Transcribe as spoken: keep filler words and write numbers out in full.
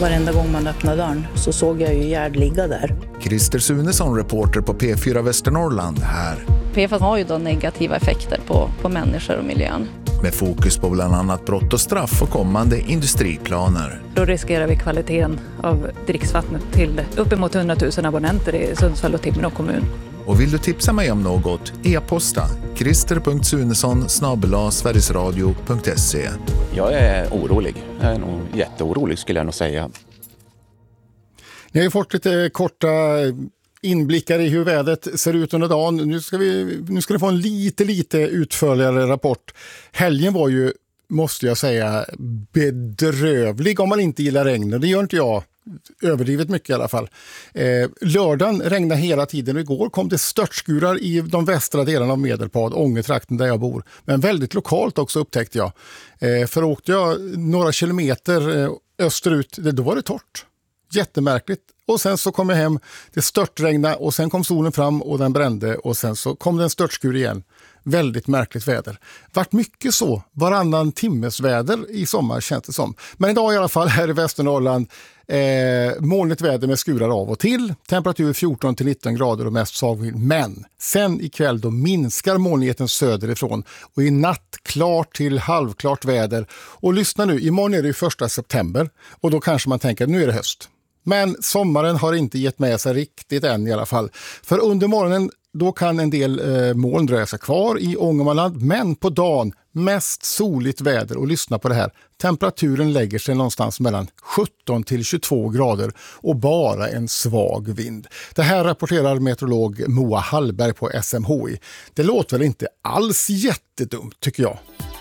Varenda gång man öppnade dörren så såg jag ju Gerd ligga där. Christer Sunesson, reporter på P fyra Västernorrland här. P F A S har ju då negativa effekter på, på människor och miljön. Med fokus på bland annat brott och straff och kommande industriplaner. Då riskerar vi kvaliteten av dricksvattnet till uppemot hundratusen abonnenter i Sundsvall och Timrå kommun. Och vill du tipsa mig om något, e-posta krister punkt sunesson snabel-a sverigesradio punkt se. Jag är orolig. Jag är nog jätteorolig skulle jag nog säga. Ni har ju fått lite korta inblickar i hur vädret ser ut under dagen. Nu ska vi nu ska ni få en lite lite utförligare rapport. Helgen var ju, måste jag säga, bedrövlig om man inte gillar regn. Det gör inte jag. Överdrivet mycket i alla fall. Eh, lördagen regnade hela tiden och igår kom det störtskurar i de västra delarna av Medelpad, Ångetrakten där jag bor. Men väldigt lokalt också upptäckte jag. Eh, för åkte jag några kilometer eh, österut, det, då var det torrt. Jättemärkligt. Och sen så kom jag hem, det störtregnade och sen kom solen fram och den brände och sen så kom det en störtskur igen. Väldigt märkligt väder. Vart mycket så, varannan timmes väder i sommar känns det som. Men idag i alla fall här i Västernorrland, eh, molnigt väder med skurar av och till. Temperatur fjorton till nitton grader och mest svag. Men sen ikväll då minskar molnigheten söderifrån och i natt klart till halvklart väder. Och lyssna nu, imorgon är det ju första september och då kanske man tänker nu är det höst. Men sommaren har inte gett med sig riktigt än i alla fall. För under morgonen då kan en del eh, moln dröja sig kvar i Ångermanland. Men på dagen mest soligt väder och lyssna på det här. Temperaturen lägger sig någonstans mellan sjutton till tjugotvå grader och bara en svag vind. Det här rapporterar meteorolog Moa Hallberg på S M H I. Det låter väl inte alls jättedumt tycker jag.